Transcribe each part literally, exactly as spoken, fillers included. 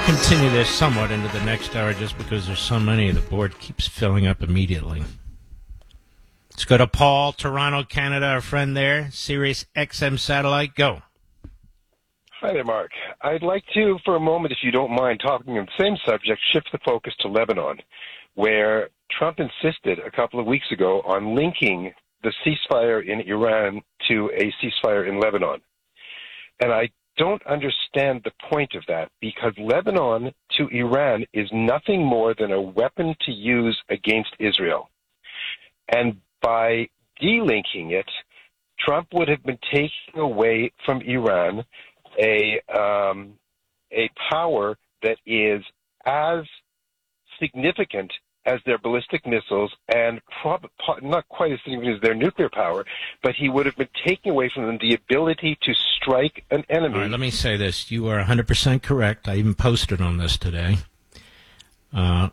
Continue this somewhat into the next hour just because there's so many. The board keeps filling up immediately. Let's go to Paul, Toronto, Canada, our friend there, Sirius X M satellite. Go. Hi there, Mark. I'd like to, for a moment, if you don't mind, talking on the same subject, shift the focus to Lebanon, where Trump insisted a couple of weeks ago on linking the ceasefire in Iran to a ceasefire in Lebanon. And I don't understand the point of that, because Lebanon to Iran is nothing more than a weapon to use against Israel. And by delinking it, Trump would have been taking away from Iran a um, a power that is as significant as their ballistic missiles and prob- not quite as significant as their nuclear power, but he would have been taking away from them the ability to strike an enemy. All right, let me say this. You are one hundred percent correct. I even posted on this today. Uh,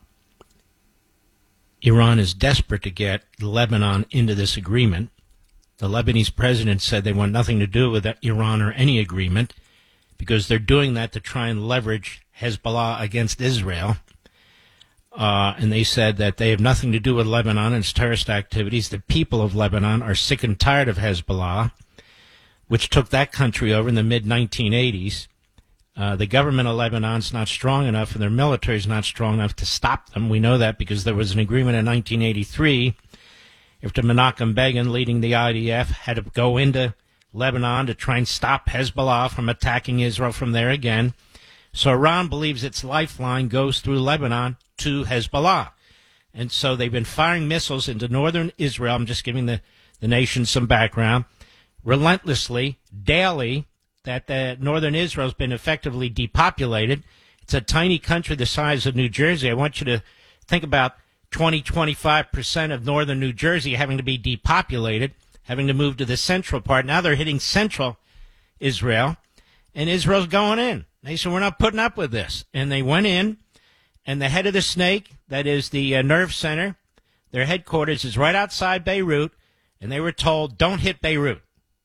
Iran is desperate to get Lebanon into this agreement. The Lebanese president said they want nothing to do with Iran or any agreement because they're doing that to try and leverage Hezbollah against Israel. Uh, and they said that they have nothing to do with Lebanon and its terrorist activities. The people of Lebanon are sick and tired of Hezbollah, which took that country over in the mid nineteen eighties. Uh, the government of Lebanon's not strong enough, and their military is not strong enough to stop them. We know that because there was an agreement in nineteen eighty-three after Menachem Begin, leading the I D F, had to go into Lebanon to try and stop Hezbollah from attacking Israel from there again. So Iran believes its lifeline goes through Lebanon to Hezbollah. And so they've been firing missiles into northern Israel. I'm just giving the, the nation some background. Relentlessly, daily, that uh, northern Israel's been effectively depopulated. It's a tiny country the size of New Jersey. I want you to think about twenty, twenty-five percent of northern New Jersey having to be depopulated, having to move to the central part. Now they're hitting central Israel, and Israel's going in. They said, we're not putting up with this. And they went in, and the head of the snake, that is the uh, nerve center, their headquarters is right outside Beirut, and they were told, don't hit Beirut.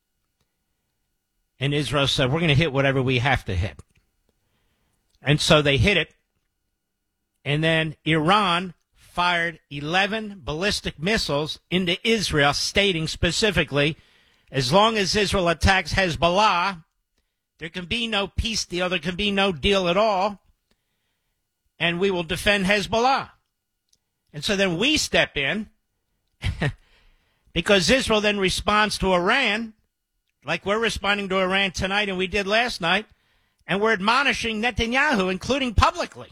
And Israel said, we're going to hit whatever we have to hit. And so they hit it, and then Iran fired eleven ballistic missiles into Israel, stating specifically, as long as Israel attacks Hezbollah, there can be no peace deal, there can be no deal at all, and we will defend Hezbollah. And so then we step in, because Israel then responds to Iran, like we're responding to Iran tonight and we did last night, and we're admonishing Netanyahu, including publicly.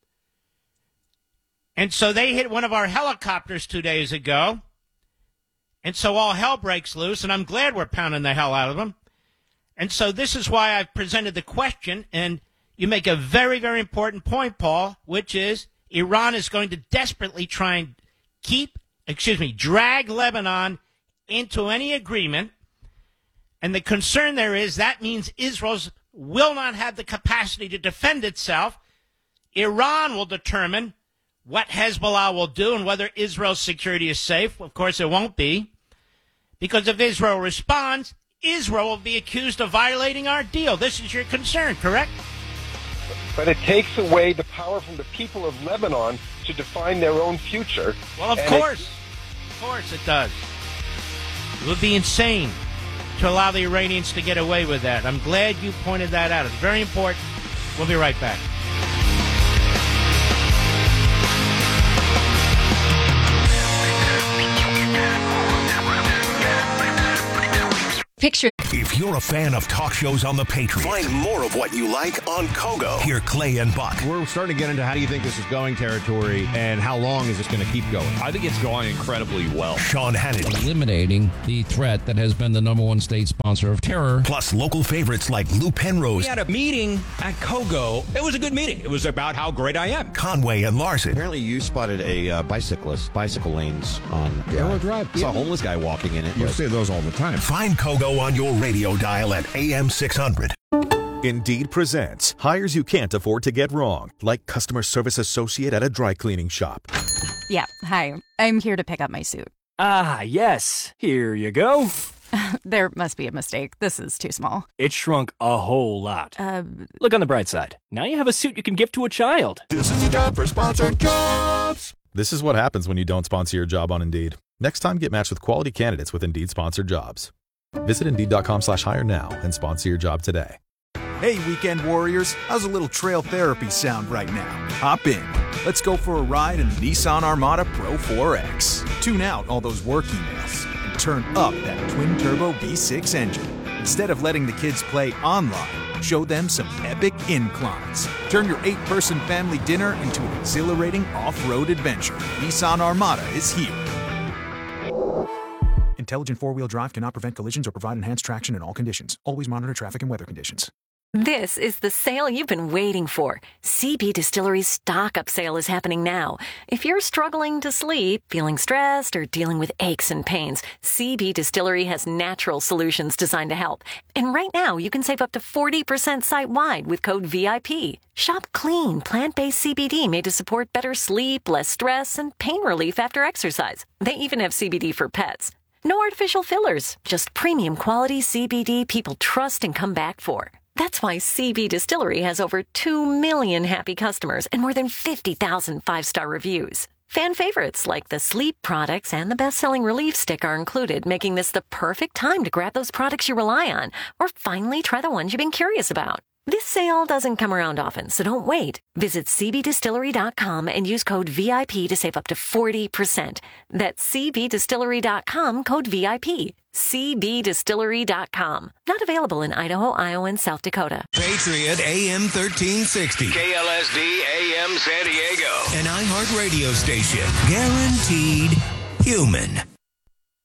And so they hit one of our helicopters two days ago, and so all hell breaks loose, and I'm glad we're pounding the hell out of them. And so this is why I've presented the question, and you make a very, very important point, Paul, which is Iran is going to desperately try and keep, excuse me, drag Lebanon into any agreement. And the concern there is that means Israel will not have the capacity to defend itself. Iran will determine what Hezbollah will do and whether Israel's security is safe. Of course, it won't be, because if Israel responds, Israel will be accused of violating our deal. This is your concern, correct? But it takes away the power from the people of Lebanon to define their own future. Well, of course. It, of course it does. It would be insane to allow the Iranians to get away with that. I'm glad you pointed that out. It's very important. We'll be right back. Picture. If you're a fan of talk shows on the Patriot, find more of what you like on Kogo. Hear Clay and Buck. We're starting to get into how do you think this is going territory, and how long is this going to keep going? I think it's going incredibly well. Sean Hannity. Eliminating the threat that has been the number one state sponsor of terror. Plus local favorites like Lou Penrose. We had a meeting at Kogo. It was a good meeting. It was about how great I am. Conway and Larson. Apparently you spotted a uh, bicyclist, bicycle lanes on Arrow Drive. I saw a homeless guy walking in it. You see those all the time. Find Kogo on your radio dial at A M six hundred. Indeed presents hires you can't afford to get wrong, like customer service associate at a dry cleaning shop. Yeah, hi. I'm here to pick up my suit. Ah, yes. Here you go. There must be a mistake. This is too small. It shrunk a whole lot. Uh, Look on the bright side. Now you have a suit you can give to a child. This is your job for sponsored jobs. This is what happens when you don't sponsor your job on Indeed. Next time, get matched with quality candidates with Indeed sponsored jobs. Visit Indeed.com slash hire now and sponsor your job today. Hey, weekend warriors. How's a little trail therapy sound right now? Hop in. Let's go for a ride in the Nissan Armada Pro four X. Tune out all those work emails and turn up that twin-turbo V six engine. Instead of letting the kids play online, show them some epic inclines. Turn your eight-person family dinner into an exhilarating off-road adventure. Nissan Armada is here. Intelligent four-wheel drive cannot prevent collisions or provide enhanced traction in all conditions. Always monitor traffic and weather conditions. This is the sale you've been waiting for. C B Distillery's stock-up sale is happening now. If you're struggling to sleep, feeling stressed, or dealing with aches and pains, C B Distillery has natural solutions designed to help. And right now, you can save up to forty percent site-wide with code V I P. Shop clean, plant-based C B D made to support better sleep, less stress, and pain relief after exercise. They even have C B D for pets. No artificial fillers, just premium quality C B D people trust and come back for. That's why C B Distillery has over two million happy customers and more than fifty thousand five-star reviews. Fan favorites like the sleep products and the best-selling Relief Stick are included, making this the perfect time to grab those products you rely on or finally try the ones you've been curious about. This sale doesn't come around often, so don't wait. Visit C B distillery dot com and use code V I P to save up to forty percent. That's C B distillery dot com, code V I P. C B distillery dot com. Not available in Idaho, Iowa, and South Dakota. Patriot A M thirteen sixty. K L S D A M San Diego. An iHeart radio station. Guaranteed human.